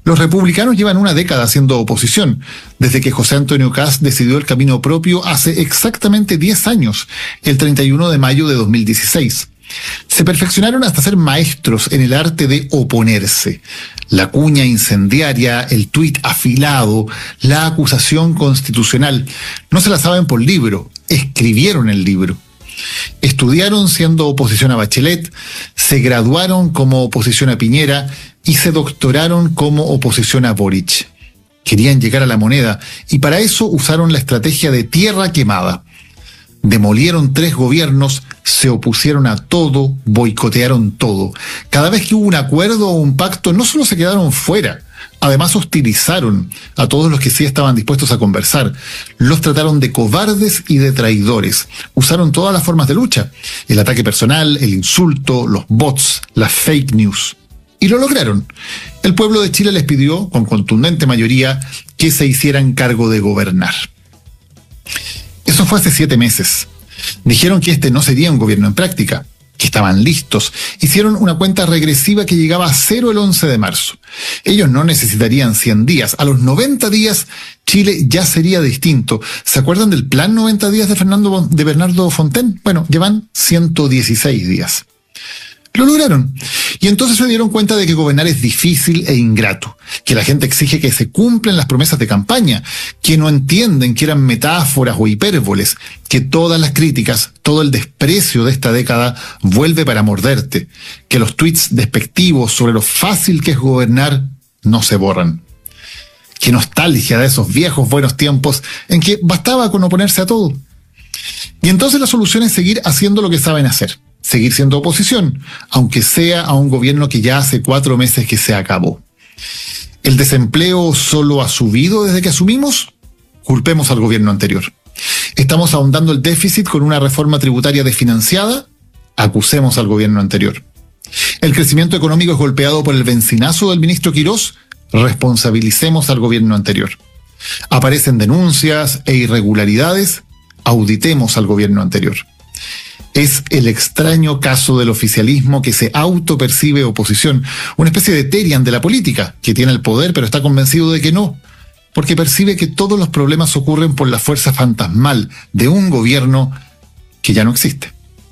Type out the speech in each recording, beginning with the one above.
Los republicanos llevan una década haciendo oposición, desde que José Antonio Kast decidió el camino propio hace exactamente 10 años, el 31 de mayo de 2016. Se perfeccionaron hasta ser maestros en el arte de oponerse. La cuña incendiaria, el tuit afilado, la acusación constitucional. No se la saben por libro, escribieron el libro. Estudiaron siendo oposición a Bachelet, se graduaron como oposición a Piñera y se doctoraron como oposición a Boric. Querían llegar a la moneda y para eso usaron la estrategia de tierra quemada. Demolieron 3 gobiernos, se opusieron a todo, boicotearon todo. Cada vez que hubo un acuerdo o un pacto, no solo se quedaron fuera, además hostilizaron a todos los que sí estaban dispuestos a conversar. Los trataron de cobardes y de traidores. Usaron todas las formas de lucha: el ataque personal, el insulto, los bots, las fake news. Y lo lograron. El pueblo de Chile les pidió, con contundente mayoría, que se hicieran cargo de gobernar. Eso fue hace 7 meses. Dijeron que este no sería un gobierno en práctica, que estaban listos. Hicieron una cuenta regresiva que llegaba a 0 el 11 de marzo. Ellos no necesitarían 100 días. A los 90 días, Chile ya sería distinto. ¿Se acuerdan del plan 90 días de Bernardo Fontaine? Bueno, llevan 116 días. Lo lograron. Y entonces se dieron cuenta de que gobernar es difícil e ingrato, que la gente exige que se cumplan las promesas de campaña, que no entienden que eran metáforas o hipérboles, que todas las críticas, todo el desprecio de esta década vuelve para morderte, que los tweets despectivos sobre lo fácil que es gobernar no se borran. Qué nostalgia de esos viejos buenos tiempos en que bastaba con oponerse a todo. Y entonces la solución es seguir haciendo lo que saben hacer. Seguir siendo oposición, aunque sea a un gobierno que ya hace 4 meses que se acabó. ¿El desempleo solo ha subido desde que asumimos? Culpemos al gobierno anterior. ¿Estamos ahondando el déficit con una reforma tributaria desfinanciada? Acusemos al gobierno anterior. ¿El crecimiento económico es golpeado por el bencinazo del ministro Quirós? Responsabilicemos al gobierno anterior. ¿Aparecen denuncias e irregularidades? Auditemos al gobierno anterior. Es el extraño caso del oficialismo que se autopercibe oposición, una especie de Terian de la política, que tiene el poder pero está convencido de que no, porque percibe que todos los problemas ocurren por la fuerza fantasmal de un gobierno que ya no existe.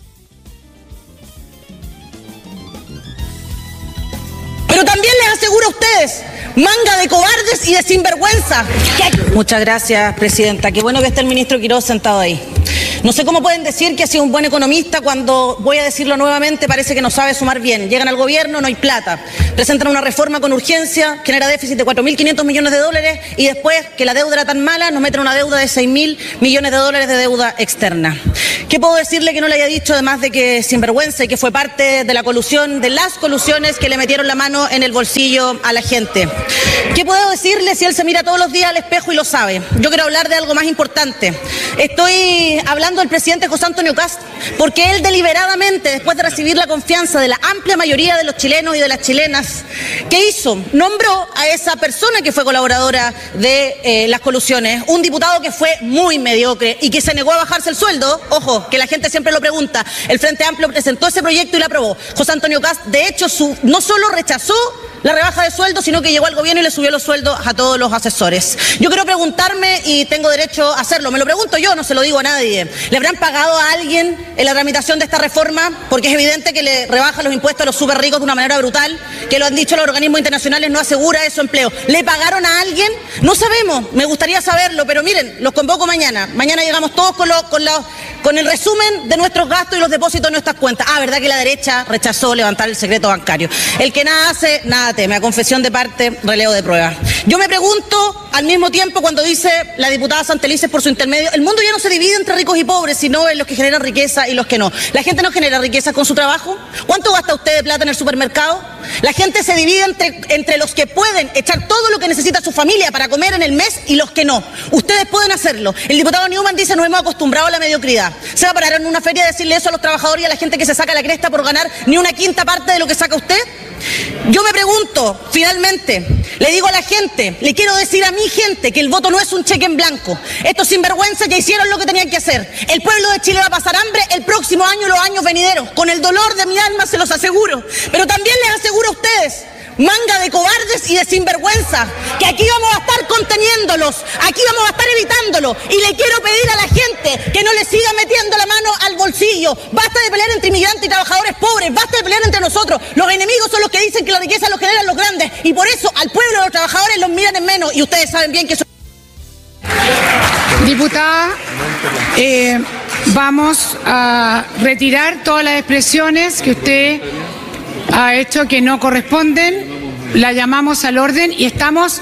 Pero también les aseguro a ustedes, manga de cobardes y de sinvergüenza. Muchas gracias, presidenta. Qué bueno que esté el ministro Quirós sentado ahí. No sé cómo pueden decir que ha sido un buen economista cuando, voy a decirlo nuevamente, parece que no sabe sumar bien. Llegan al gobierno, no hay plata. Presentan una reforma con urgencia, genera déficit de 4.500 millones de dólares y después, que la deuda era tan mala, nos meten una deuda de 6.000 millones de dólares de deuda externa. ¿Qué puedo decirle que no le haya dicho, además de que es sinvergüenza y que fue parte de la colusión, de las colusiones que le metieron la mano en el bolsillo a la gente? ¿Qué puedo decirle si él se mira todos los días al espejo y lo sabe? Yo quiero hablar de algo más importante. Estoy hablando del presidente José Antonio Kast, porque él deliberadamente, después de recibir la confianza de la amplia mayoría de los chilenos y de las chilenas, ¿qué hizo? Nombró a esa persona que fue colaboradora de las colusiones, un diputado que fue muy mediocre y que se negó a bajarse el sueldo. Ojo, que la gente siempre lo pregunta. El Frente Amplio presentó ese proyecto y lo aprobó. José Antonio Kast, de hecho, no solo rechazó la rebaja de sueldo, sino que llegó al gobierno y le subió los sueldos a todos los asesores. Yo quiero preguntarme, y tengo derecho a hacerlo, me lo pregunto yo, no se lo digo a nadie. ¿Le habrán pagado a alguien en la tramitación de esta reforma? Porque es evidente que le rebajan los impuestos a los súper ricos de una manera brutal, que lo han dicho los organismos internacionales, no asegura eso empleo. ¿Le pagaron a alguien? No sabemos, me gustaría saberlo, pero miren, los convoco mañana. Mañana llegamos todos con el resumen de nuestros gastos y los depósitos de nuestras cuentas. Ah, ¿verdad que la derecha rechazó levantar el secreto bancario? El que nada hace, nada teme. A confesión de parte, relevo de prueba. Yo me pregunto, al mismo tiempo, cuando dice la diputada Santelices por su intermedio, el mundo ya no se divide entre ricos y pobres, sino en los que generan riqueza y los que no. ¿La gente no genera riqueza con su trabajo? ¿Cuánto gasta usted de plata en el supermercado? La gente se divide entre los que pueden echar todo lo que necesita su familia para comer en el mes y los que no. Ustedes pueden hacerlo. El diputado Newman dice, nos hemos acostumbrado a la mediocridad. ¿Se va a parar en una feria a decirle eso a los trabajadores y a la gente que se saca la cresta por ganar ni una quinta parte de lo que saca usted? Yo me pregunto, finalmente, le digo a la gente, le quiero decir a mi gente que el voto no es un cheque en blanco. Estos sinvergüenzas ya hicieron lo que tenían que hacer. El pueblo de Chile va a pasar hambre el próximo año y los años venideros. Con el dolor de mi alma se los aseguro. Pero también les aseguro a ustedes, manga de cobardes cobardes y de sinvergüenza, que aquí vamos a estar conteniéndolos, aquí vamos a estar evitándolo. Y le quiero pedir a la gente que no le siga metiendo la mano al bolsillo. Basta de pelear entre inmigrantes y trabajadores pobres, basta de pelear entre nosotros. Los enemigos son los que dicen que la riqueza los generan los grandes, y por eso al pueblo, a los trabajadores los miran en menos, y ustedes saben bien que eso... Diputada, vamos a retirar todas las expresiones que usted ha hecho que no corresponden. La llamamos al orden y estamos...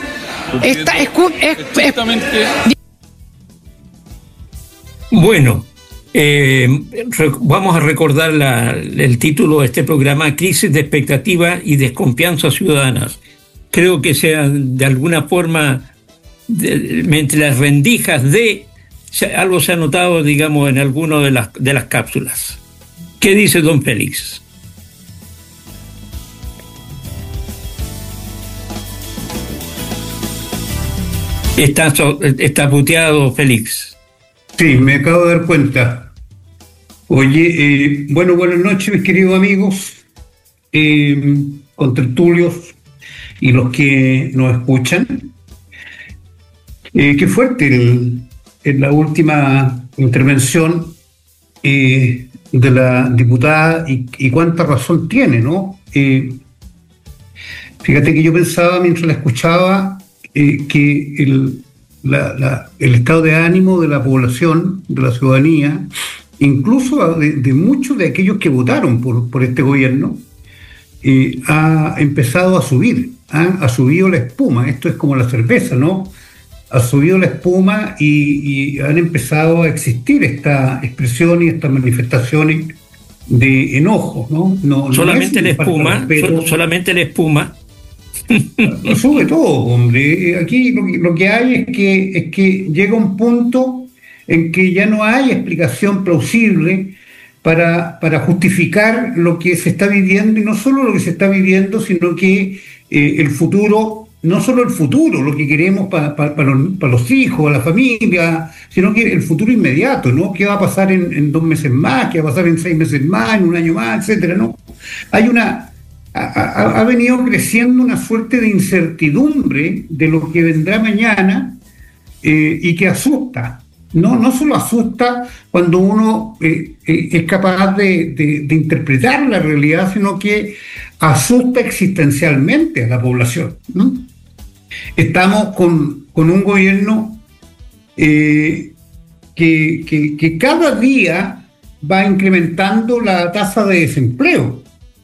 Bueno, vamos a recordar el título de este programa: Crisis de expectativa y desconfianza ciudadanas. Creo que sea de alguna forma, entre las rendijas algo se ha notado, digamos, en alguna de las cápsulas. ¿Qué dice don Félix? Está puteado, Félix. Sí, me acabo de dar cuenta. Oye, buenas noches, mis queridos amigos, contertulios y los que nos escuchan. Qué fuerte en la última intervención de la diputada, y cuánta razón tiene, ¿no? Fíjate que yo pensaba mientras la escuchaba que el estado de ánimo de la población, de la ciudadanía, incluso de muchos de aquellos que votaron por este gobierno, ha empezado a subir, ha subido la espuma. Esto es como la cerveza, ¿no? Ha subido la espuma y han empezado a existir estas expresiones y estas manifestaciones de enojo, ¿no? Solamente la espuma, solamente la espuma. Sube todo, hombre. Aquí lo que hay es que llega un punto en que ya no hay explicación plausible para justificar lo que se está viviendo, y no solo lo que se está viviendo, sino que el futuro, no solo el futuro, lo que queremos para los hijos, la familia, sino que el futuro inmediato, ¿no? ¿Qué va a pasar en 2 meses más? ¿Qué va a pasar en 6 meses más? ¿En 1 año más? Etcétera, ¿no? Ha venido creciendo una suerte de incertidumbre de lo que vendrá mañana, y que asusta. No solo asusta cuando uno es capaz de interpretar la realidad, sino que asusta existencialmente a la población, ¿no? Estamos con un gobierno que cada día va incrementando la tasa de desempleo.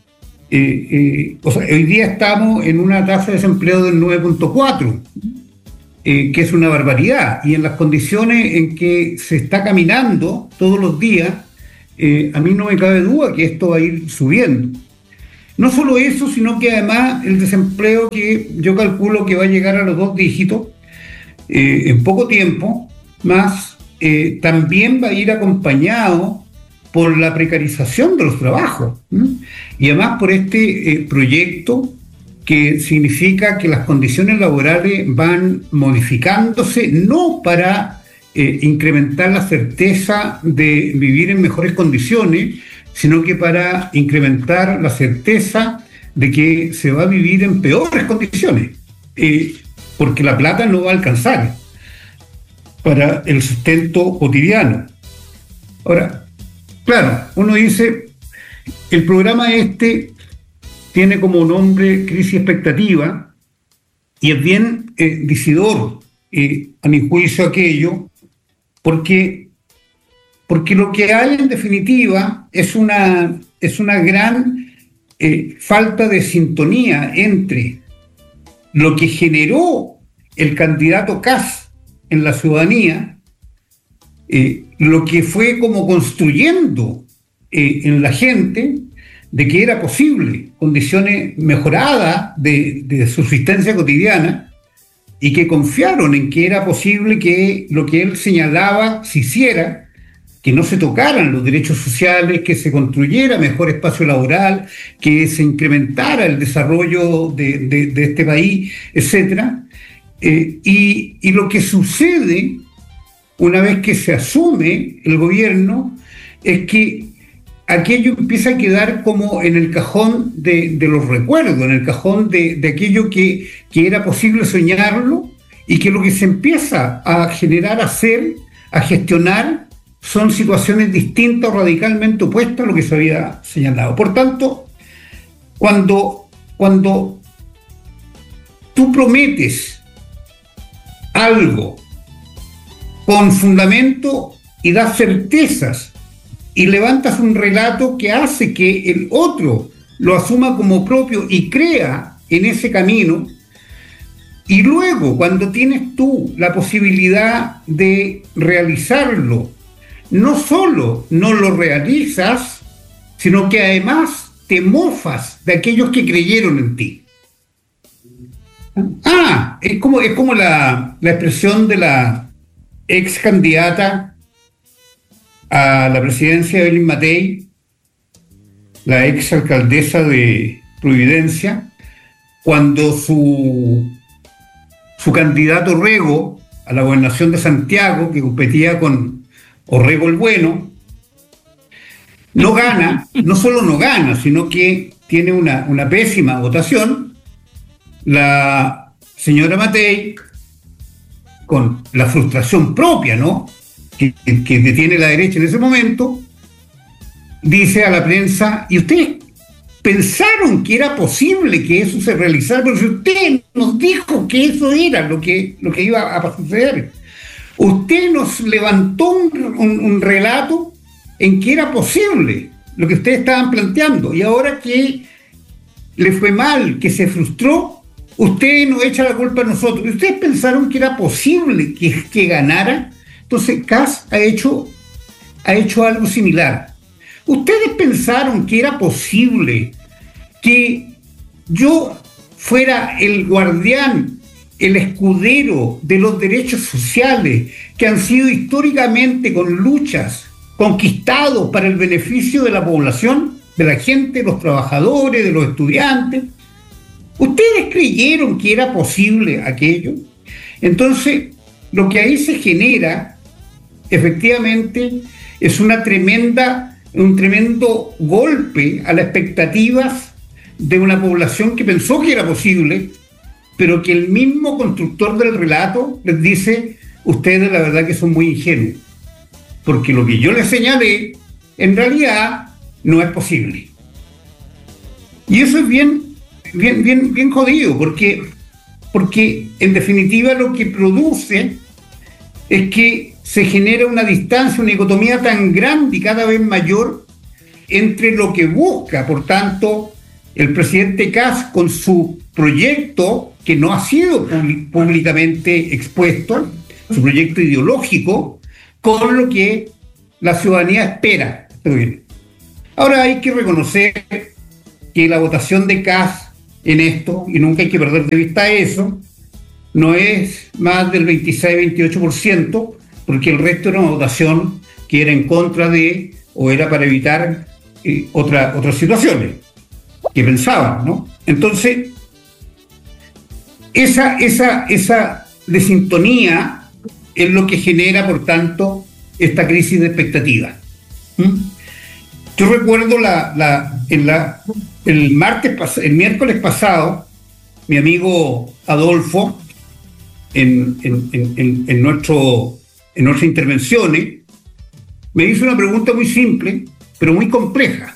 Hoy día estamos en una tasa de desempleo del 9.4%, que es una barbaridad, y en las condiciones en que se está caminando todos los días, a mí no me cabe duda que esto va a ir subiendo. No solo eso, sino que además el desempleo, que yo calculo que va a llegar a los 2 dígitos en poco tiempo, más también va a ir acompañado por la precarización de los trabajos, y además por este proyecto que significa que las condiciones laborales van modificándose, no para incrementar la certeza de vivir en mejores condiciones, sino que para incrementar la certeza de que se va a vivir en peores condiciones, porque la plata no va a alcanzar para el sustento cotidiano. Ahora, claro, uno dice, el programa tiene como nombre Crisis Expectativa, y es bien decidor, a mi juicio, aquello, porque lo que hay en definitiva es una gran falta de sintonía entre lo que generó el candidato Kast en la ciudadanía, lo que fue como construyendo en la gente de que era posible condiciones mejoradas de subsistencia cotidiana, y que confiaron en que era posible que lo que él señalaba se hiciera, que no se tocaran los derechos sociales, que se construyera mejor espacio laboral, que se incrementara el desarrollo de este país, etcétera. Y lo que sucede una vez que se asume el gobierno es que aquello empieza a quedar como en el cajón de los recuerdos, en el cajón de aquello que era posible soñarlo, y que lo que se empieza a generar, a hacer, a gestionar, son situaciones distintas o radicalmente opuestas a lo que se había señalado. Por tanto, cuando tú prometes algo con fundamento y das certezas y levantas un relato que hace que el otro lo asuma como propio y crea en ese camino, y luego cuando tienes tú la posibilidad de realizarlo, no solo no lo realizas, sino que además te mofas de aquellos que creyeron en ti. Es como la expresión de la ex candidata a la presidencia, Evelyn Matei, la ex alcaldesa de Providencia, cuando su candidato Orrego a la gobernación de Santiago, que competía con Orrego el Bueno, no gana, no solo no gana, sino que tiene una pésima votación. La señora Matei, con la frustración propia, ¿no?, que tiene la derecha en ese momento, dice a la prensa: ¿y ustedes pensaron que era posible que eso se realizara? Pero si usted nos dijo que eso era lo que iba a suceder. Usted nos levantó un relato en que era posible lo que ustedes estaban planteando, y ahora que le fue mal, que se frustró, usted nos echa la culpa a nosotros. ¿Y ustedes pensaron que era posible que ganara? Entonces Kast ha hecho algo similar. ¿Ustedes pensaron que era posible que yo fuera el guardián, el escudero de los derechos sociales que han sido históricamente con luchas conquistados para el beneficio de la población, de la gente, de los trabajadores, de los estudiantes? ¿Ustedes creyeron que era posible aquello? Entonces, lo que ahí se genera, efectivamente, es un tremendo golpe a las expectativas de una población que pensó que era posible, pero que el mismo constructor del relato les dice: ustedes la verdad que son muy ingenuos, porque lo que yo les señalé en realidad no es posible. Y eso es bien jodido, porque en definitiva lo que produce es que se genera una distancia, una dicotomía tan grande y cada vez mayor entre lo que busca, por tanto, el presidente Kast con su proyecto, que no ha sido públicamente expuesto, su proyecto ideológico, con lo que la ciudadanía espera. Ahora hay que reconocer que la votación de Kast en esto, y nunca hay que perder de vista eso, no es más del 26-28%, porque el resto era una votación que era en contra de, o era para evitar otras situaciones que pensaban, ¿no? Entonces, esa desintonía es lo que genera, por tanto, esta crisis de expectativa. Yo recuerdo el miércoles pasado, mi amigo Adolfo, en nuestras intervenciones, me hizo una pregunta muy simple, pero muy compleja.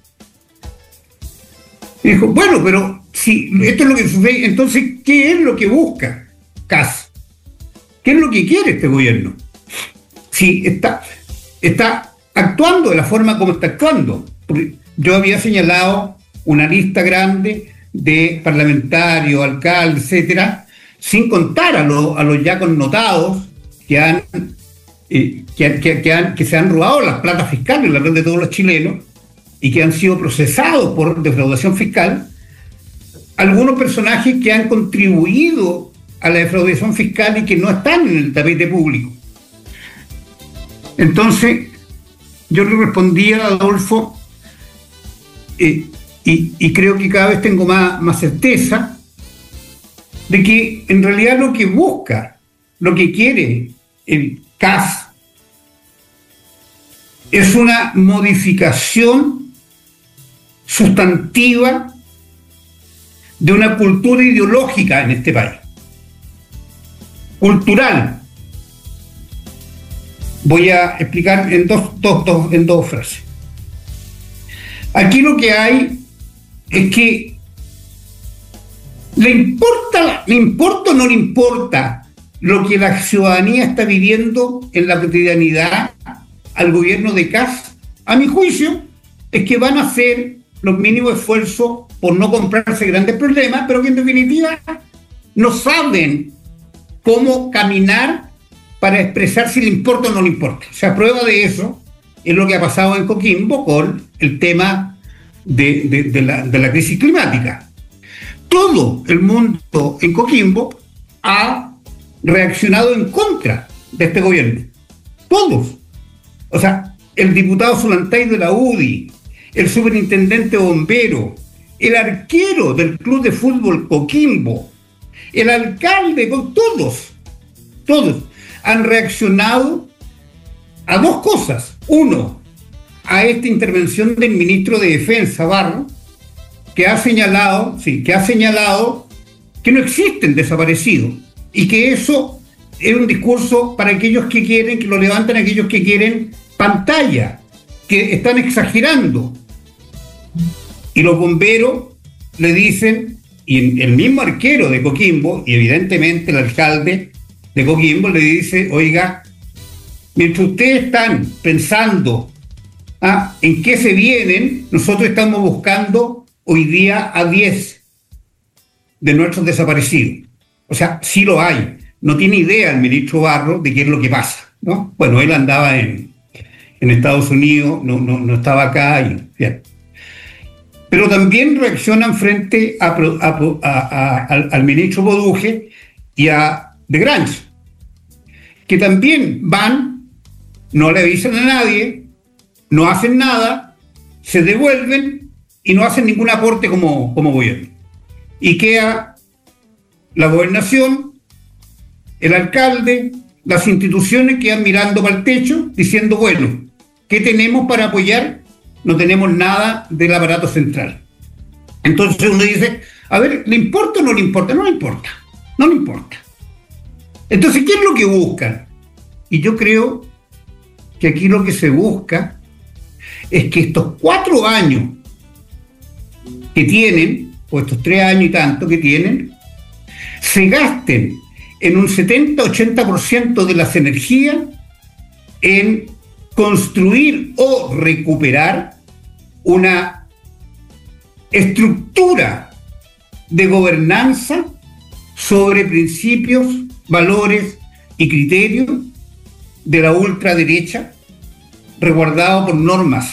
Me dijo: bueno, pero si esto es lo que sucede, entonces, ¿qué es lo que busca Kast? ¿Qué es lo que quiere este gobierno? Si está actuando de la forma como está actuando. Porque yo había señalado una lista grande de parlamentarios, alcaldes, etcétera, sin contar a los ya connotados que se han robado las platas fiscales, la red de todos los chilenos, y que han sido procesados por defraudación fiscal. Algunos personajes que han contribuido a la defraudación fiscal y que no están en el tapete público. Entonces, yo le respondí a Adolfo, y creo que cada vez tengo más certeza de que en realidad lo que busca, lo que quiere el Kast, es una modificación sustantiva de una cultura ideológica en este país. Cultural. Voy a explicar en dos frases. Aquí lo que hay es que ¿le importa o no le importa lo que la ciudadanía está viviendo en la cotidianidad al gobierno de Kast? A mi juicio, es que van a hacer los mínimos esfuerzos por no comprarse grandes problemas, pero que en definitiva no saben cómo caminar para expresar si le importa o no le importa. O sea, prueba de eso es lo que ha pasado en Coquimbo con el tema de la crisis climática. Todo el mundo en Coquimbo ha reaccionado en contra de este gobierno. Todos. O sea, el diputado Zulantay de la UDI, el superintendente bombero, el arquero del Club de Fútbol Coquimbo, el alcalde, todos han reaccionado a dos cosas. Uno, a esta intervención del ministro de Defensa, Barro, que ha señalado que no existen desaparecidos y que eso es un discurso para aquellos que quieren, que lo levantan aquellos que quieren pantalla, que están exagerando. Y los bomberos le dicen, y el mismo arquero de Coquimbo, y evidentemente el alcalde de Coquimbo le dice, oiga, mientras ustedes están pensando en qué se vienen, nosotros estamos buscando hoy día a 10 de nuestros desaparecidos. O sea, sí lo hay. No tiene idea el ministro Barro de qué es lo que pasa, ¿no? Bueno, él andaba en Estados Unidos, no estaba acá. Bien. Pero también reaccionan frente al ministro Boduje y a De Grange, que también van, no le avisan a nadie, no hacen nada, se devuelven y no hacen ningún aporte como gobierno. Y queda la gobernación, el alcalde, las instituciones quedan mirando para el techo diciendo, bueno, ¿qué tenemos para apoyar? No tenemos nada del aparato central. Entonces uno dice, a ver, ¿le importa o no le importa? No le importa, no le importa. Entonces, ¿qué es lo que buscan? Y yo creo que aquí lo que se busca es que estos 4 años que tienen, o estos 3 años y tanto que tienen, se gasten en un 70-80% de las energías en construir o recuperar una estructura de gobernanza sobre principios, valores y criterios de la ultraderecha, resguardado por normas.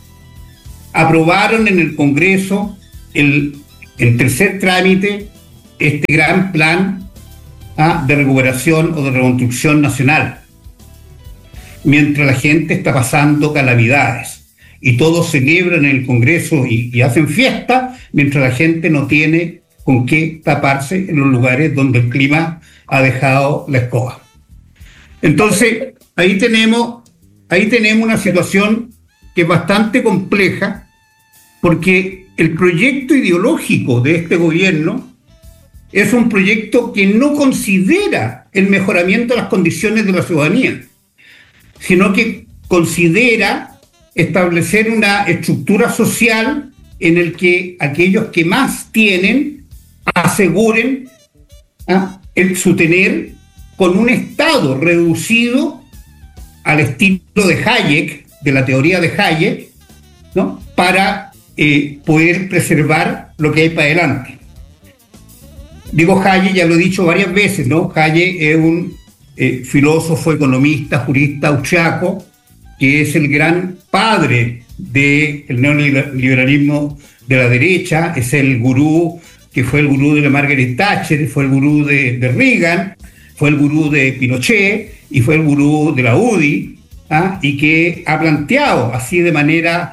Aprobaron en el Congreso en tercer trámite este gran plan de recuperación o de reconstrucción nacional, mientras la gente está pasando calamidades y todos celebran en el Congreso y hacen fiesta, mientras la gente no tiene con qué taparse en los lugares donde el clima ha dejado la escoba. Entonces, ahí tenemos una situación que es bastante compleja, porque el proyecto ideológico de este gobierno es un proyecto que no considera el mejoramiento de las condiciones de la ciudadanía, sino que considera establecer una estructura social en el que aquellos que más tienen aseguren su tener con un Estado reducido al estilo de Hayek, de la teoría de Hayek, ¿no? Para poder preservar lo que hay para adelante. Digo Hayek, ya lo he dicho varias veces, ¿no? Hayek es un filósofo, economista, jurista austriaco, que es el gran padre del neoliberalismo de la derecha, es el gurú, que fue el gurú de Margaret Thatcher, fue el gurú de Reagan, fue el gurú de Pinochet y fue el gurú de la UDI, y que ha planteado así de manera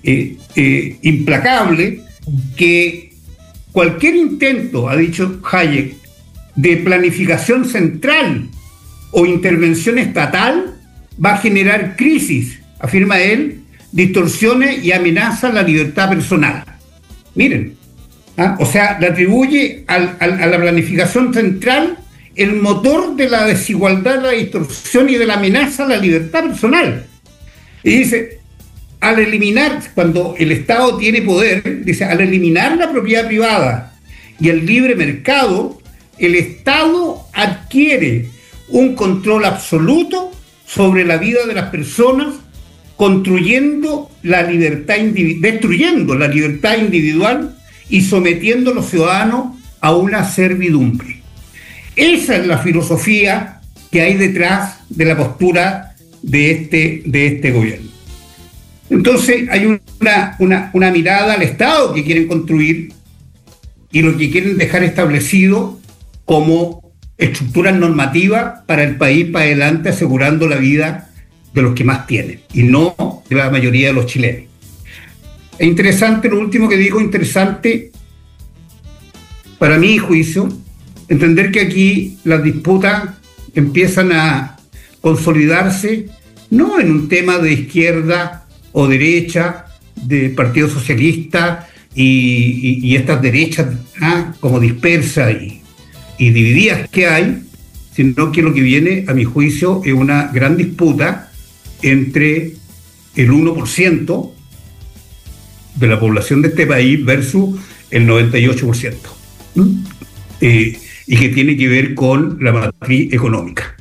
implacable que cualquier intento, ha dicho Hayek, de planificación central o intervención estatal va a generar crisis afirma él, distorsione y amenaza la libertad personal. Miren, o sea, le atribuye a la planificación central el motor de la desigualdad, la distorsión y de la amenaza a la libertad personal. Y dice, al eliminar, cuando el Estado tiene poder, dice, al eliminar la propiedad privada y el libre mercado, el Estado adquiere un control absoluto sobre la vida de las personas, destruyendo la libertad individual y sometiendo a los ciudadanos a una servidumbre. Esa es la filosofía que hay detrás de la postura de este gobierno. Entonces hay una mirada al Estado que quieren construir y lo que quieren dejar establecido como estructuras normativas para el país para adelante, asegurando la vida de los que más tienen y no de la mayoría de los chilenos. Es interesante, lo último que digo, interesante para mi juicio, entender que aquí las disputas empiezan a consolidarse no en un tema de izquierda o derecha, de Partido Socialista y estas derechas como dispersas y divididas que hay, sino que lo que viene, a mi juicio, es una gran disputa entre el 1% de la población de este país versus el 98%, y que tiene que ver con la matriz económica.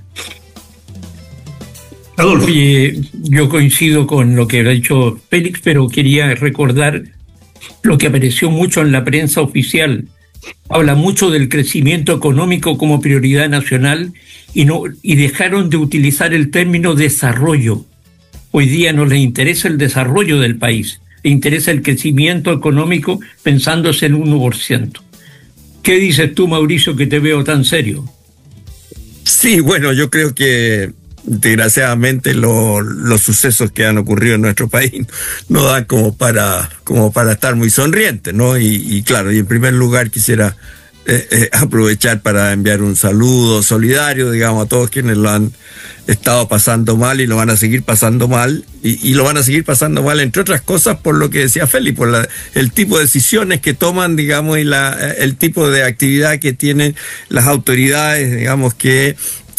Adolfo. Oye, yo coincido con lo que ha dicho Félix, pero quería recordar lo que apareció mucho en la prensa oficial. Habla mucho del crecimiento económico como prioridad nacional y dejaron de utilizar el término desarrollo. Hoy día no les interesa el desarrollo del país, les interesa el crecimiento económico pensándose en 1%. ¿Qué dices tú, Mauricio, que te veo tan serio? Sí, bueno, yo creo que desgraciadamente los sucesos que han ocurrido en nuestro país no dan como para estar muy sonrientes, ¿no? Y claro, y en primer lugar quisiera aprovechar para enviar un saludo solidario, digamos, a todos quienes lo han estado pasando mal y lo van a seguir pasando mal, y lo van a seguir pasando mal, entre otras cosas, por lo que decía Félix, por el tipo de decisiones que toman, digamos, y el tipo de actividad que tienen las autoridades, digamos, que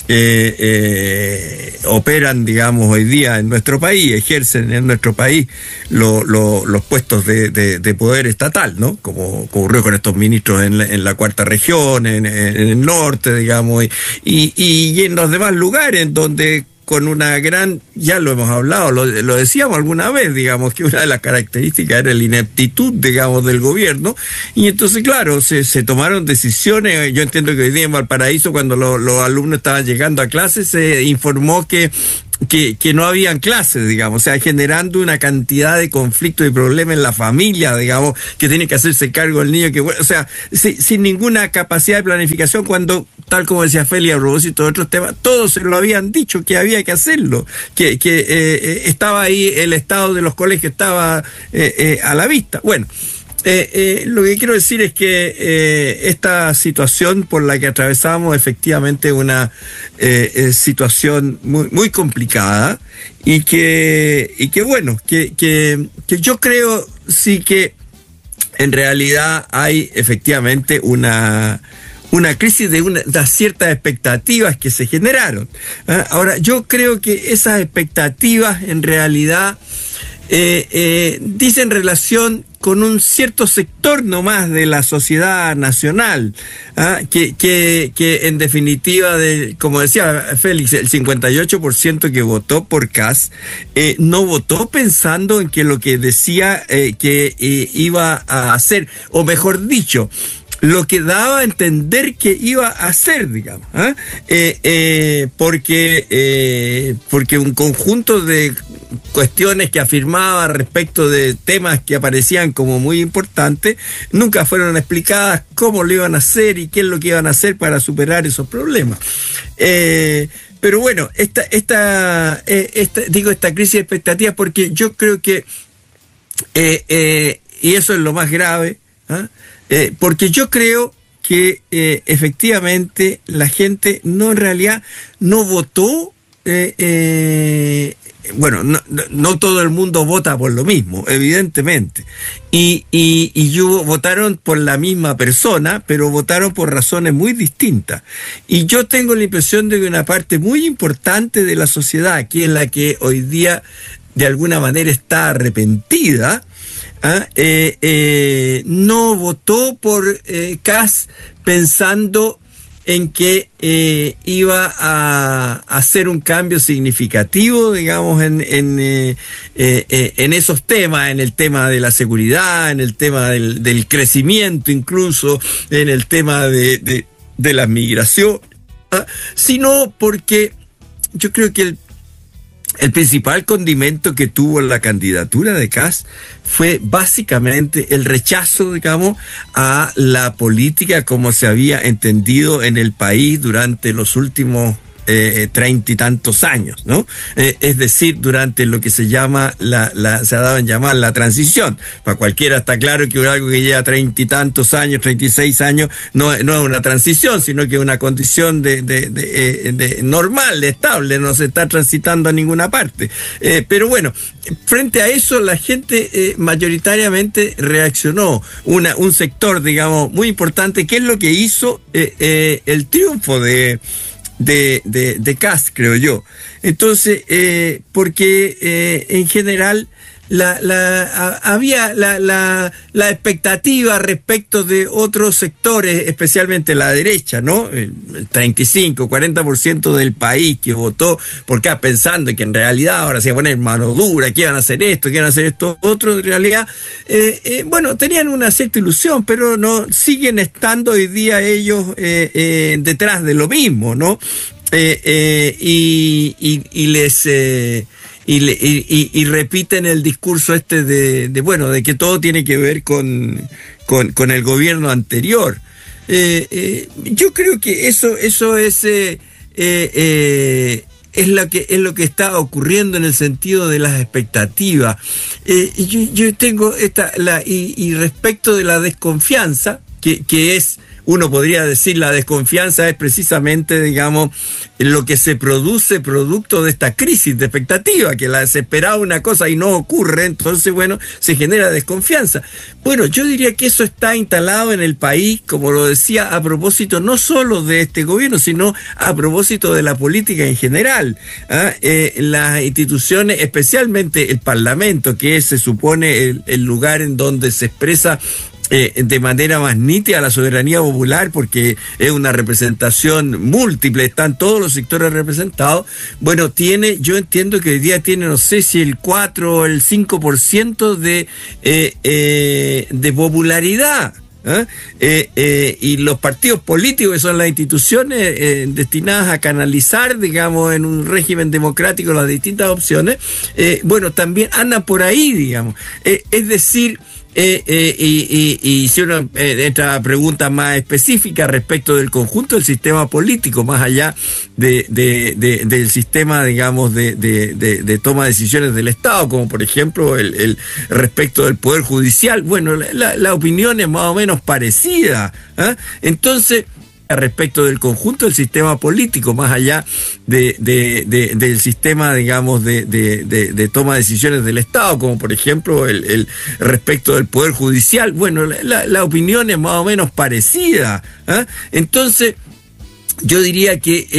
operan, digamos, hoy día en nuestro país, ejercen en nuestro país los puestos de poder estatal, ¿no? Como ocurrió con estos ministros en la cuarta región, en el norte, digamos, y en los demás lugares donde con una gran, ya lo hemos hablado, lo decíamos alguna vez, digamos, que una de las características era la ineptitud, digamos, del gobierno, y entonces, claro, se tomaron decisiones. Yo entiendo que hoy día en Valparaíso, cuando los alumnos estaban llegando a clases, se informó que no habían clases, digamos, o sea, generando una cantidad de conflictos y problemas en la familia, digamos, que tiene que hacerse cargo el niño, o sea, sin ninguna capacidad de planificación, cuando, tal como decía Feli a propósito de otros temas, todos se lo habían dicho que había que hacerlo, que estaba ahí, el estado de los colegios estaba a la vista. Bueno, lo que quiero decir es que esta situación por la que atravesamos efectivamente una situación muy, muy complicada y que bueno, que yo creo sí que en realidad hay efectivamente una crisis de unas ciertas expectativas que se generaron. Ahora, yo creo que esas expectativas en realidad dicen relación con un cierto sector nomás de la sociedad nacional, que en definitiva, como decía Félix, el 58% que votó por Kast no votó pensando en que lo que decía que iba a hacer, o mejor dicho, lo que daba a entender que iba a hacer, digamos, porque un conjunto de cuestiones que afirmaba respecto de temas que aparecían como muy importantes nunca fueron explicadas cómo lo iban a hacer y qué es lo que iban a hacer para superar esos problemas. Pero bueno, esta crisis de expectativas, porque yo creo que y eso es lo más grave, porque yo creo que efectivamente la gente en realidad no votó bueno, no todo el mundo vota por lo mismo, evidentemente. Y votaron por la misma persona, pero votaron por razones muy distintas. Y yo tengo la impresión de que una parte muy importante de la sociedad, que es la que hoy día de alguna manera está arrepentida, no votó por Kast pensando en que iba a hacer un cambio significativo, digamos, en esos temas, en el tema de la seguridad, en el tema del crecimiento, incluso en el tema de la migración, sino porque yo creo que el principal condimento que tuvo la candidatura de Kast fue básicamente el rechazo, digamos, a la política como se había entendido en el país durante los últimos 30 y tantos años, ¿no? Es decir, durante lo que se llama se ha dado en llamar la transición. Para cualquiera está claro que algo que lleva 30 y tantos años, 36 años, no es una transición, sino que es una condición de normal, de estable, no se está transitando a ninguna parte. Pero bueno, frente a eso la gente mayoritariamente reaccionó. Un sector, digamos, muy importante, que es lo que hizo el triunfo de Kast, creo yo. Entonces, porque en general había la expectativa respecto de otros sectores, especialmente la derecha, ¿no? El 35-40% del país que votó por Kast pensando que en realidad ahora se iba a poner mano dura, que iban a hacer esto, que iban a hacer esto otro, en realidad, bueno, tenían una cierta ilusión, pero no siguen estando hoy día ellos detrás de lo mismo, ¿no? Y repiten el discurso de que todo tiene que ver con el gobierno anterior. Yo creo que eso es lo que está ocurriendo en el sentido de las expectativas. Yo tengo y respecto de la desconfianza, que es, uno podría decir, la desconfianza es precisamente, digamos, lo que se produce producto de esta crisis de expectativa, que se esperaba una cosa y no ocurre, entonces, bueno, se genera desconfianza. Bueno, yo diría que eso está instalado en el país, como lo decía, a propósito no solo de este gobierno, sino a propósito de la política en general. Las instituciones, especialmente el Parlamento, que se supone el lugar en donde se expresa de manera más nítida la soberanía popular, porque es una representación múltiple, están todos los sectores representados. Bueno, yo entiendo que hoy día tiene, no sé si el 4 o el 5% de popularidad. Y los partidos políticos, que son las instituciones destinadas a canalizar, digamos, en un régimen democrático las distintas opciones, bueno, también andan por ahí, digamos. Es decir, y si uno entra a preguntas más específicas respecto del conjunto del sistema político, más allá del sistema, digamos, de toma de decisiones del Estado, como por ejemplo el respecto del Poder Judicial, bueno, la opinión es más o menos parecida. Entonces, respecto del conjunto del sistema político, más allá del sistema, digamos, de toma de decisiones del Estado, como por ejemplo el respecto del Poder Judicial, bueno, la opinión es más o menos parecida. Entonces, yo diría que